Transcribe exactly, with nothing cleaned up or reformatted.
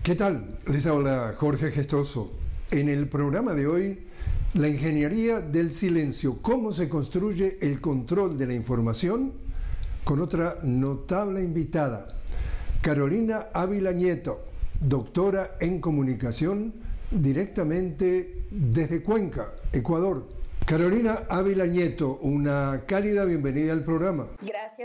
¿Qué tal? Les habla Jorge Gestoso. En el programa de hoy, la ingeniería del silencio, cómo se construye el control de la información, con otra notable invitada, Carolina Ávila Nieto, doctora en comunicación, directamente desde Cuenca, Ecuador. Carolina Ávila Nieto, una cálida bienvenida al programa. Gracias.